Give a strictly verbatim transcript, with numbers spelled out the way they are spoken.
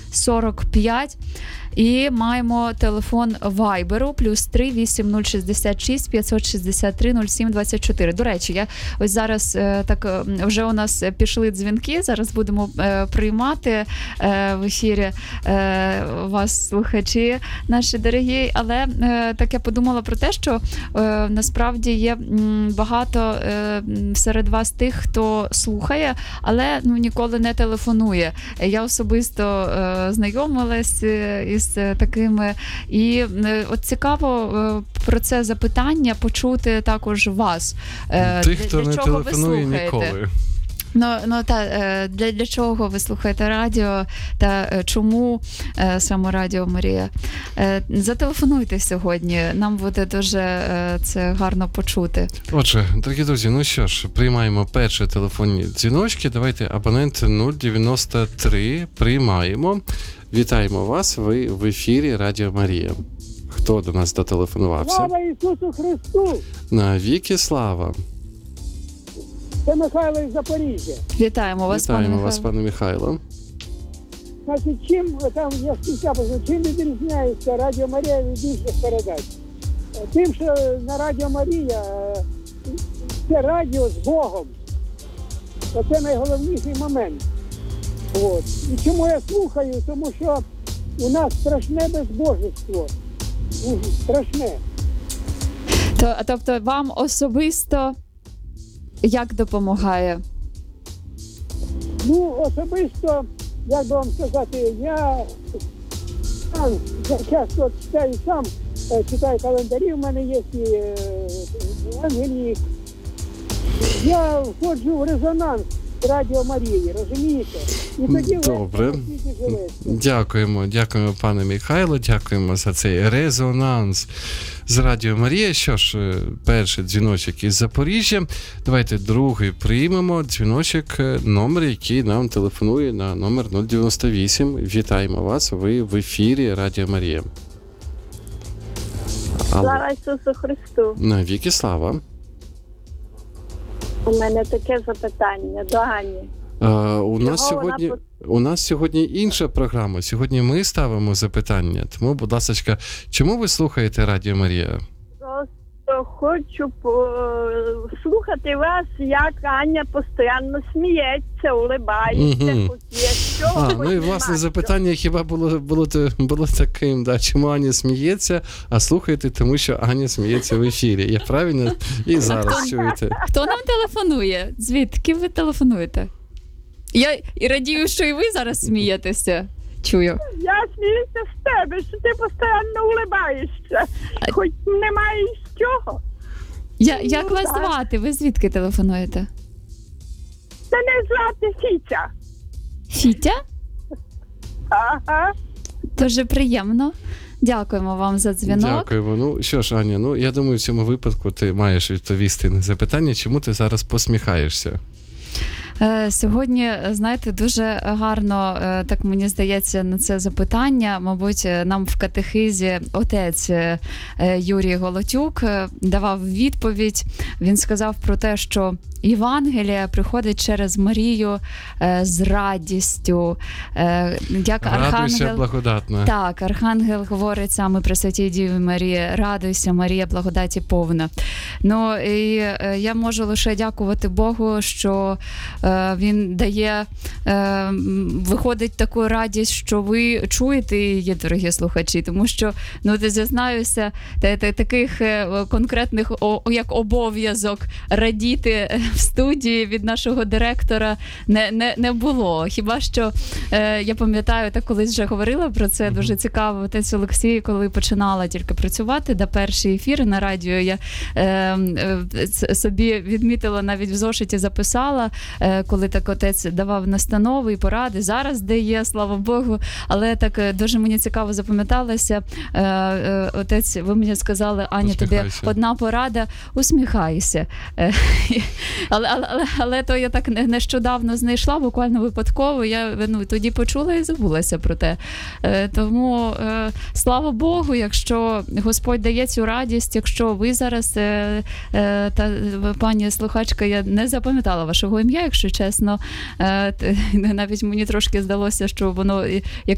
сорок п'ять. І маємо телефон Вайберу плюс три вісім нуль шістдесят шість п'ятсот шістдесят три нуль сім двадцять чотири. До речі, я ось зараз так вже у нас пішли дзвінки, зараз будемо приймати в ефірі вас, слухачі наші дорогі, але так я подумала про те, що насправді є багато серед вас тих, хто слухає, але ну, ніколи не телефонує. Я особисто знайомилась із такими. І от цікаво про це запитання почути також вас. Тих, хто не телефонує ніколи. Ну, ну та для, для чого ви слухаєте радіо та чому саме Радіо Марія? Зателефонуйте сьогодні, нам буде дуже це гарно почути. Отже, дорогі друзі, ну що ж, приймаємо перші телефонні дзвіночки. Давайте абонент нуль дев'яносто три приймаємо. Вітаємо вас, ви в ефірі Радіо Марія. Хто до нас дотелефонувався? Слава Ісусу Христу! Навіки слава! Це Михайло із Запоріжжя. Вітаємо вас, Вітаємо пане вас, Михайло. пане Михайло. Значить, чим, там я співся, чим відрізняється Радіо Марія від інших передач? Тим, що на Радіо Марія це радіо з Богом. Це найголовніший момент. От. І чому я слухаю? Тому що у нас страшне безбожництво. Страшне. То, тобто вам особисто як допомагає? Ну, особисто, як би вам сказати, я сам часто читаю сам, читаю календарі, в мене є і Ангелії. Я входжу в резонанс Радіо Марії, розумієте? І тоді добре. Дякуємо, дякуємо, пане Михайло, дякуємо за цей резонанс з Радіо Марія. Що ж, перший дзвіночок із Запоріжжя. Давайте другий приймемо дзвіночок, номер, який нам телефонує на номер нуль дев'яносто вісім. Вітаємо вас, ви в ефірі Радіо Марія. Слава Ісусу Христу! Навіки слава! У мене таке запитання до Ані. А, у, нас сьогодні, вона... у нас сьогодні інша програма. Сьогодні ми ставимо запитання. Тому, будь ласка, чому ви слухаєте Радіо Марія? Просто хочу слухати вас, як Аня постійно сміється, улибається, угу. хоч є що. А, ну і власне запитання хіба було, було, було таким, да, чому Аня сміється, а слухаєте, тому що Аня сміється в ефірі. Я правильно і зараз чуєте. Хто нам телефонує? Звідки ви телефонуєте? Я і радію, що і ви зараз смієтеся. Чую. Я сміюся з тебе, що ти постійно улибаєшся. Хоч немає з чого. Я, як ну, вас так. звати? Ви звідки телефонуєте? Мене звати Фітя. Фітя? Ага. Дуже приємно. Дякуємо вам за дзвінок. Дякуємо. Ну, що ж, Аня, ну, я думаю, в цьому випадку ти маєш відповісти на запитання, чому ти зараз посміхаєшся? Сьогодні, знаєте, дуже гарно, так мені здається, на це запитання, мабуть, нам в катехизі отець Юрій Голотюк давав відповідь. Він сказав про те, що Євангелія приходить через Марію з радістю. Як Радуйся, благодатна. Так, Архангел говорить саме про Святій Діві Марії. Радуйся, Марія, благодаті повна. Ну, і я можу лише дякувати Богу, що він дає, виходить таку радість, що ви чуєте її, дорогі слухачі, тому що, ну, ти зізнаюся, таких конкретних, як обов'язок радіти в студії від нашого директора не, не, не було. Хіба що, я пам'ятаю, так колись вже говорила про це, дуже цікаво, отець Олексій, коли починала тільки працювати, до перші ефіри на радіо, я собі відмітила, навіть в зошиті записала, коли так отець давав настанови і поради, зараз дає, слава Богу, але так дуже мені цікаво запам'яталося. Отець, ви мені сказали, Аня, тобі одна порада, усміхайся. Але, але, але, але то я так нещодавно знайшла, буквально випадково, я ну, тоді почула і забулася про те. Тому, слава Богу, якщо Господь дає цю радість, якщо ви зараз, та пані слухачка, я не запам'ятала вашого ім'я, якщо чесно, навіть мені трошки здалося, що воно